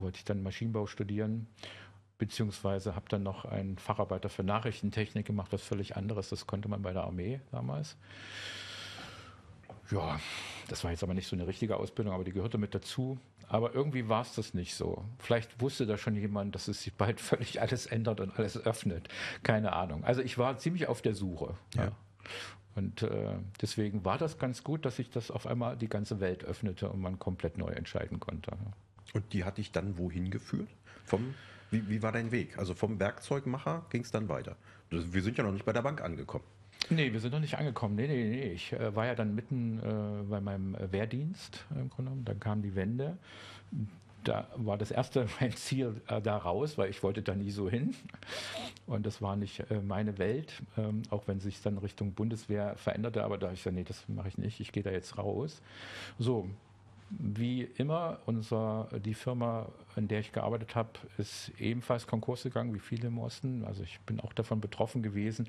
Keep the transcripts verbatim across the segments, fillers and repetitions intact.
wollte ich dann Maschinenbau studieren, beziehungsweise habe dann noch einen Facharbeiter für Nachrichtentechnik gemacht, was völlig anderes. Das konnte man bei der Armee damals. Ja, das war jetzt aber nicht so eine richtige Ausbildung, aber die gehörte mit dazu. Aber irgendwie war es das nicht so. Vielleicht wusste da schon jemand, dass es sich bald völlig alles ändert und alles öffnet. Keine Ahnung. Also ich war ziemlich auf der Suche. Ja. Ja. Und äh, deswegen war das ganz gut, dass sich das auf einmal die ganze Welt öffnete und man komplett neu entscheiden konnte. Und die hat dich dann wohin geführt? Vom, wie, wie war dein Weg? Also vom Werkzeugmacher ging es dann weiter. Wir sind ja noch nicht bei der Bank angekommen. Nee, wir sind noch nicht angekommen. Nee, nee, nee. Ich äh, war ja dann mitten äh, bei meinem äh, Wehrdienst im Grunde genommen. Dann kam die Wende. Da war das erste mein Ziel äh, da raus, weil ich wollte da nie so hin. Und das war nicht äh, meine Welt, ähm, auch wenn sich dann Richtung Bundeswehr veränderte. Aber da habe ich gesagt, nee, das mache ich nicht. Ich gehe da jetzt raus. So, wie immer, unser, die Firma, in der ich gearbeitet habe, ist ebenfalls Konkurs gegangen, wie viele im Osten. Also ich bin auch davon betroffen gewesen.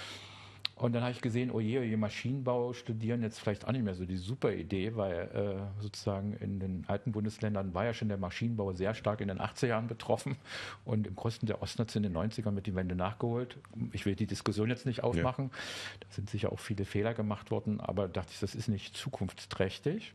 Und dann habe ich gesehen, oh je, oh je, Maschinenbau studieren jetzt vielleicht auch nicht mehr so die super Idee, weil äh, sozusagen in den alten Bundesländern war ja schon der Maschinenbau sehr stark in den achtziger Jahren betroffen und im Großen der Osten hat es in den neunzigern mit die Wende nachgeholt. Ich will die Diskussion jetzt nicht aufmachen, ja. Da sind sicher auch viele Fehler gemacht worden, aber dachte ich, das ist nicht zukunftsträchtig.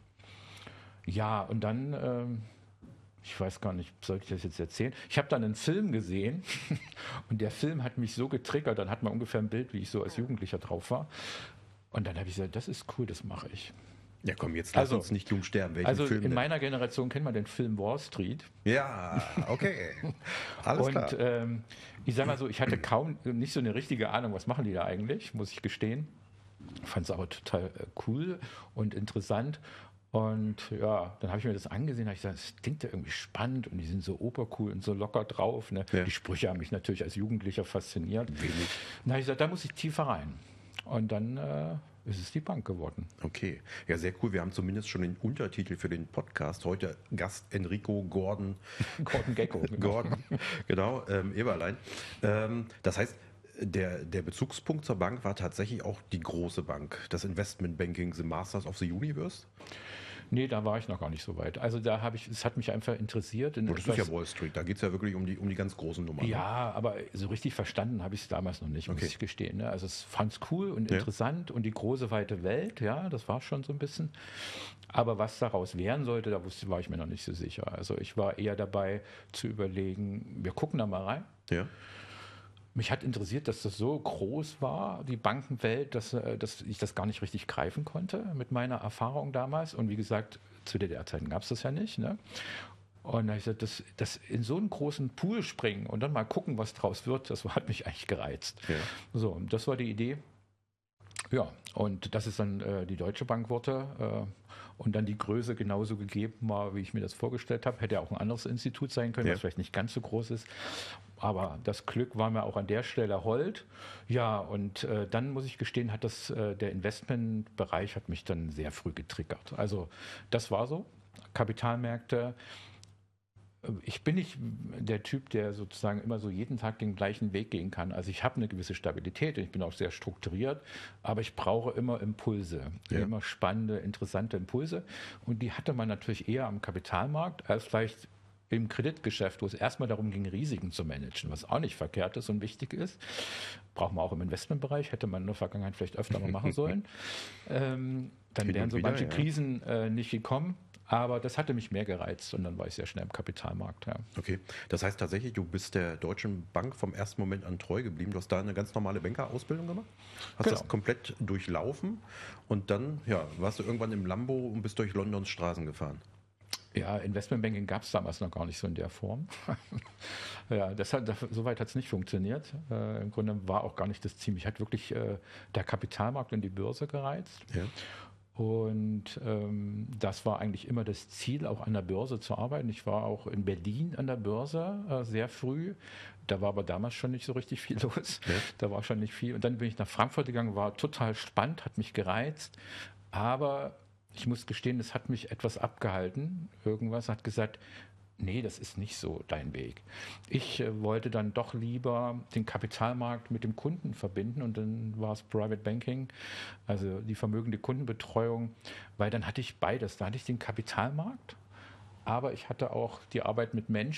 Ja, und dann... Ähm, Ich weiß gar nicht, sollte ich das jetzt erzählen? Ich habe dann einen Film gesehen und der Film hat mich so getriggert, dann hat man ungefähr ein Bild, wie ich so als Jugendlicher drauf war. Und dann habe ich gesagt, das ist cool, das mache ich. Ja komm, jetzt lass also, uns nicht jung sterben. Welchen also Film in denn? meiner Generation kennt man den Film Wall Street. Ja, okay. Alles und klar. Ähm, ich sage mal so, ich hatte kaum, nicht so eine richtige Ahnung, was machen die da eigentlich, muss ich gestehen. Fand es aber total äh, cool und interessant. Und ja, dann habe ich mir das angesehen, habe ich gesagt, das klingt ja irgendwie spannend und die sind so obercool und so locker drauf. Ne? Ja. Die Sprüche haben mich natürlich als Jugendlicher fasziniert. Wenig. Dann habe ich gesagt, da muss ich tiefer rein. Und dann äh, ist es die Bank geworden. Okay, ja sehr cool. Wir haben zumindest schon den Untertitel für den Podcast. Heute Gast Enrico Gordon. Gordon Gecko. Genau. Gordon, genau, ähm, Eberlein. Ähm, das heißt, Der, der Bezugspunkt zur Bank war tatsächlich auch die große Bank, das Investmentbanking, The Masters of the Universe? Nee, da war ich noch gar nicht so weit. Also da habe ich, es hat mich einfach interessiert. In oh, das ist ja Wall Street, da geht es ja wirklich um die, um die ganz großen Nummern. Ja, ne? aber so richtig verstanden habe ich es damals noch nicht, muss okay. ich gestehen. Ne? Also es fand es cool und ja. interessant und die große, weite Welt, ja, das war schon so ein bisschen. Aber was daraus werden sollte, da wusste, war ich mir noch nicht so sicher. Also ich war eher dabei zu überlegen, wir gucken da mal rein. Ja. Mich hat interessiert, dass das so groß war, die Bankenwelt, dass, dass ich das gar nicht richtig greifen konnte mit meiner Erfahrung damals. Und wie gesagt, zu D D R-Zeiten gab es das ja nicht. Ne? Und da habe ich gesagt, das, das in so einen großen Pool springen und dann mal gucken, was draus wird, das hat mich eigentlich gereizt. Ja. So, und das war die Idee. Ja, und das ist dann äh, die Deutsche Bank wurde äh, und dann die Größe genauso gegeben war, wie ich mir das vorgestellt habe. Hätte ja auch ein anderes Institut sein können, ja. was vielleicht nicht ganz so groß ist. Aber das Glück war mir auch an der Stelle hold. Ja, und äh, dann muss ich gestehen, hat das äh, der Investmentbereich hat mich dann sehr früh getriggert. Also das war so. Kapitalmärkte. Ich bin nicht der Typ, der sozusagen immer so jeden Tag den gleichen Weg gehen kann. Also ich habe eine gewisse Stabilität und ich bin auch sehr strukturiert, aber ich brauche immer Impulse, ja. immer spannende, interessante Impulse. Und die hatte man natürlich eher am Kapitalmarkt als vielleicht im Kreditgeschäft, wo es erstmal darum ging, Risiken zu managen, was auch nicht verkehrt ist und wichtig ist. Braucht man auch im Investmentbereich, hätte man in der Vergangenheit vielleicht öfter mal machen sollen. ähm, dann wären so wieder, manche ja. Krisen äh, nicht gekommen. Aber das hatte mich mehr gereizt und dann war ich sehr schnell im Kapitalmarkt. Ja. Okay, das heißt tatsächlich, du bist der Deutschen Bank vom ersten Moment an treu geblieben. Du hast da eine ganz normale Bankerausbildung gemacht, hast genau. das komplett durchlaufen und dann ja, warst du irgendwann im Lambo und bist durch Londons Straßen gefahren. Ja, Investmentbanking gab es damals noch gar nicht so in der Form. ja, das hat, das, soweit hat es nicht funktioniert. Äh, Im Grunde war auch gar nicht das Ziel. Mich hat wirklich äh, der Kapitalmarkt und die Börse gereizt. Ja. Und ähm, das war eigentlich immer das Ziel, auch an der Börse zu arbeiten. Ich war auch in Berlin an der Börse äh, sehr früh. Da war aber damals schon nicht so richtig viel los. Ja. Da war schon nicht viel. Und dann bin ich nach Frankfurt gegangen, war total spannend, hat mich gereizt. Aber ich muss gestehen, es hat mich etwas abgehalten. Irgendwas hat gesagt, nee, das ist nicht so dein Weg. Ich äh, wollte dann doch lieber den Kapitalmarkt mit dem Kunden verbinden und dann war es Private Banking, also die vermögende Kundenbetreuung, weil dann hatte ich beides. Da hatte ich den Kapitalmarkt, aber ich hatte auch die Arbeit mit Menschen.